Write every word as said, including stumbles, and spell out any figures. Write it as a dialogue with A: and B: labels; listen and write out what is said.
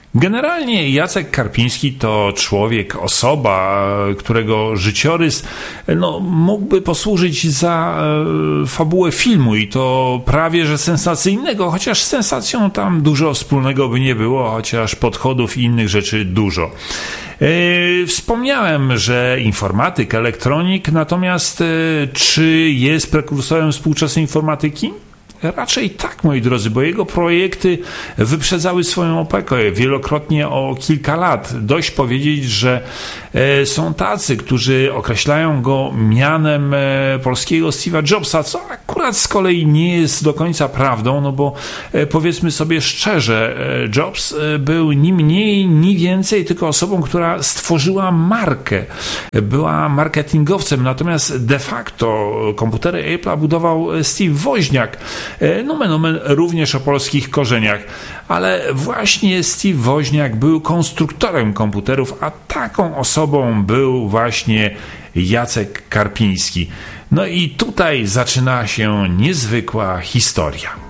A: Generalnie Jacek Karpiński to człowiek, osoba, którego życiorys no, mógłby posłużyć za e, fabułę filmu i to prawie że sensacyjnego, chociaż z sensacją tam dużo wspólnego by nie było, chociaż podchodów i innych rzeczy dużo. E, wspomniałem, że informatyk, elektronik, natomiast e, czy jest prekursorem współczesnej informatyki? Raczej tak, moi drodzy, bo jego projekty wyprzedzały swoją epokę wielokrotnie o kilka lat. Dość powiedzieć, że e, są tacy, którzy określają go mianem e, polskiego Steve'a Jobsa, co akurat z kolei nie jest do końca prawdą, no bo e, powiedzmy sobie szczerze, e, Jobs e, był ni mniej, ni więcej tylko osobą, która stworzyła markę. Była marketingowcem, natomiast de facto komputery Apple'a budował Steve Woźniak, nomen omen również o polskich korzeniach, ale właśnie Steve Woźniak był konstruktorem komputerów, a taką osobą był właśnie Jacek Karpiński. No i tutaj zaczyna się niezwykła historia.